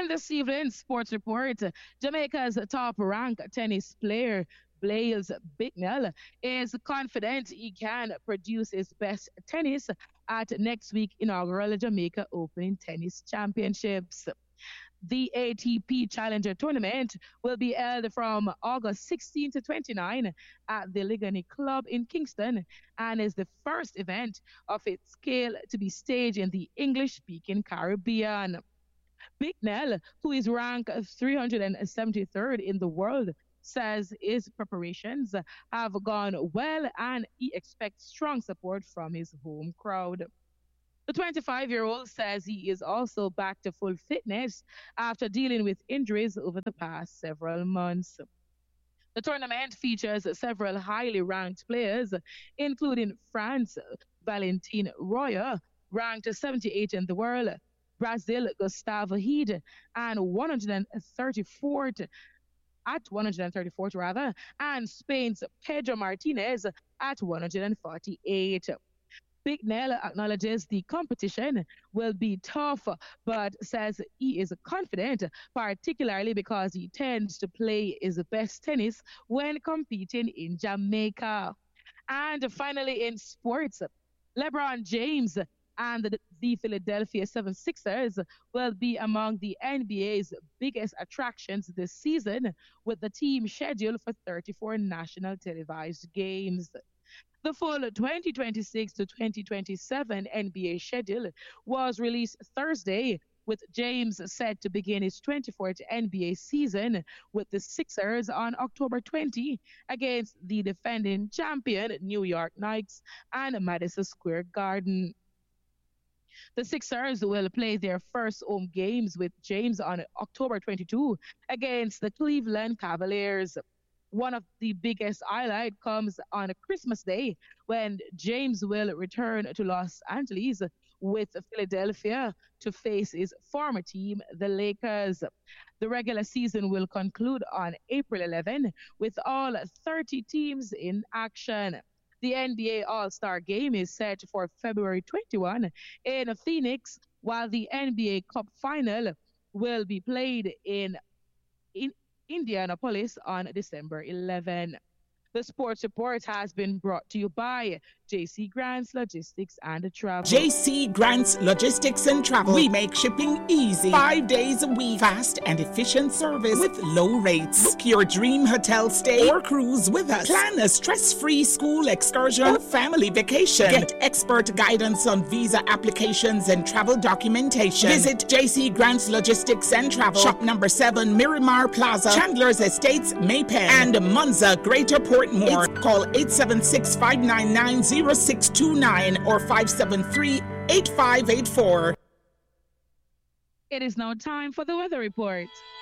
this evening's sports report, Jamaica's top ranked tennis player, Blaise Bicknell, is confident he can produce his best tennis at next week's inaugural Jamaica Open Tennis Championships. The ATP Challenger Tournament will be held from August 16 to 29 at the Ligani Club in Kingston and is the first event of its scale to be staged in the English speaking Caribbean. Bicknell, who is ranked 373rd in the world, says his preparations have gone well and he expects strong support from his home crowd. The 25-year-old says he is also back to full fitness after dealing with injuries over the past several months. The tournament features several highly ranked players, including France Valentine Royer, ranked 78 in the world, Brazil Gustavo Heed, and 134th at 134th rather, and Spain's Pedro Martinez at 148. Bicknell acknowledges the competition will be tough, but says he is confident, particularly because he tends to play his best tennis when competing in Jamaica. And finally, in sports, LeBron James and the Philadelphia 76ers will be among the NBA's biggest attractions this season, with the team scheduled for 34 national televised games. The full 2026 to 2027 NBA schedule was released Thursday, with James set to begin his 24th NBA season with the Sixers on October 20 against the defending champion New York Knicks and Madison Square Garden. The Sixers will play their first home games with James on October 22 against the Cleveland Cavaliers. One of the biggest highlights comes on Christmas Day when James will return to Los Angeles with Philadelphia to face his former team, the Lakers. The regular season will conclude on April 11 with all 30 teams in action. The NBA All-Star Game is set for February 21 in Phoenix, while the NBA Cup Final will be played in Indianapolis on December 11. The sports report has been brought to you by JC Grants Logistics and Travel. JC Grants Logistics and Travel. We make shipping easy. 5 days a week. Fast and efficient service with low rates. Book your dream hotel stay or cruise with us. Plan a stress-free school excursion or family vacation. Get expert guidance on visa applications and travel documentation. Visit JC Grants Logistics and Travel. Shop number 7, Miramar Plaza, Chandler's Estates, Maypen, and Monza, Greater Portmore. Call 876-599-0629 or 573-8584. It is now time for the weather report.